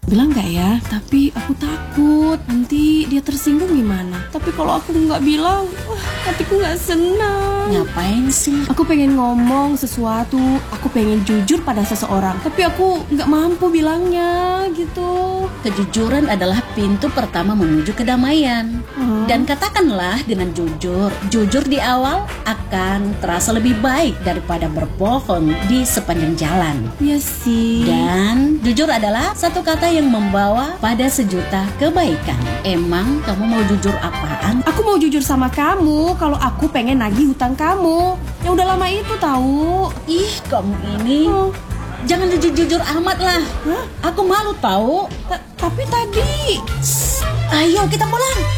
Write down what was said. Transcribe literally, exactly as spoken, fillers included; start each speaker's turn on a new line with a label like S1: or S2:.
S1: Bilang nggak ya? Tapi aku takut nanti dia tersinggung gimana. Tapi kalau aku nggak bilang, wah, hatiku nggak senang.
S2: Ngapain sih?
S1: Aku pengen ngomong sesuatu, aku pengen jujur pada seseorang, tapi aku nggak mampu bilangnya gitu.
S2: Kejujuran adalah pintu pertama menuju kedamaian.
S1: Hmm.
S2: Dan katakanlah dengan jujur. Jujur di awal akan terasa lebih baik daripada berbohong di sepanjang jalan.
S1: Iya sih.
S2: Dan jujur adalah satu kata yang membawa pada sejuta kebaikan. Emang kamu mau jujur apaan?
S1: Aku mau jujur sama kamu kalau aku pengen nagih hutang kamu yang udah lama itu tahu.
S2: Ih, kamu ini
S1: Oh.
S2: jangan jujur-jujur amat lah.
S1: Hah?
S2: Aku malu tahu.
S1: Ta- tapi tadi
S2: Ayo kita pulang.